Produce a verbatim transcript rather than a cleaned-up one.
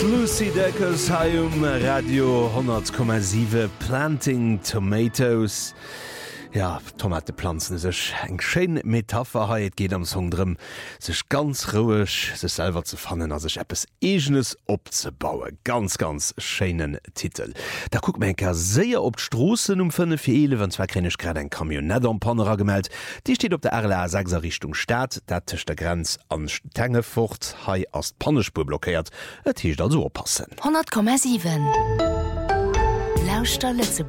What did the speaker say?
Lucy Deckers Hayum Radio hundert Komma sieben Planting Tomatoes. Ja, Tomatepflanzen sech eng schein Metapherheit geht am Song drin, sech ganz ruhig sech selber zu fannen, as sech etwas Eigenes opzebauen. Ganz ganz scheinen Titel. Da guckt man enker sehr op d'Strossen um fünf vier elf, zwar kenne ich gerade ein Kamionett am Panera gemeldet. Die steht op der R L A sechs Richtung Stadt, dat tisch der Grenz an Tengefurt, hai as Pannespur blockiert. Et hicht also oppassen. hundert Komma sieben Lauster Lützeburg.